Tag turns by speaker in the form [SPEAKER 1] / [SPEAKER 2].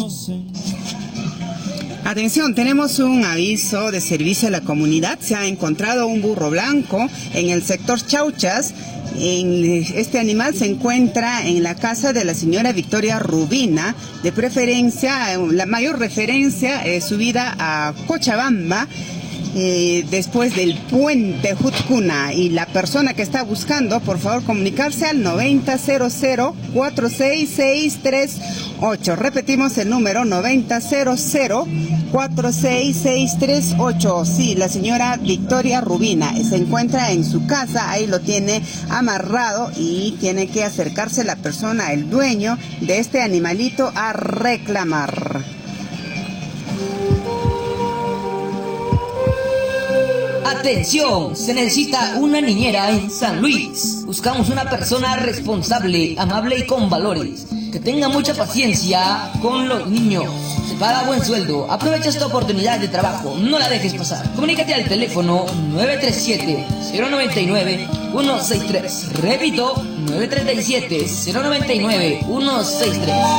[SPEAKER 1] Atención, tenemos un aviso de servicio a la comunidad. Se ha encontrado un burro blanco en el sector Chauchas. Este animal se encuentra en la casa de la señora Victoria Rubina. De preferencia, la mayor referencia es subida a Cochabamba, después del puente Jutkuna. Y la persona que está buscando, por favor, comunicarse al 9000-46638. Repetimos el número 9000-46638. Sí, la señora Victoria Rubina se encuentra en su casa, ahí lo tiene amarrado y tiene que acercarse la persona, el dueño de este animalito, a reclamar.
[SPEAKER 2] Atención, se necesita una niñera en San Luis. Buscamos una persona responsable, amable y con valores, que tenga mucha paciencia con los niños. Se paga buen sueldo. Aprovecha esta oportunidad de trabajo, no la dejes pasar. Comunícate al teléfono 937-099-163. Repito, 937-099-163.